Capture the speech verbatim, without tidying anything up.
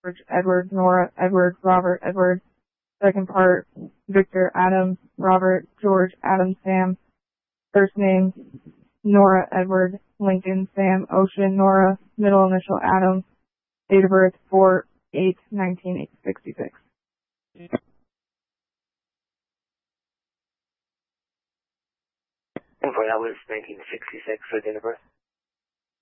George, Edward, Nora, Edward, Robert, Edward. Second part, Victor, Adam, Robert, George, Adam, Sam. First name, Nora, Edward, Lincoln, Sam, Ocean, Nora. Middle initial, Adam. Date of birth, four eight nineteen sixty-six. And for that was nineteen sixty-six for date of birth.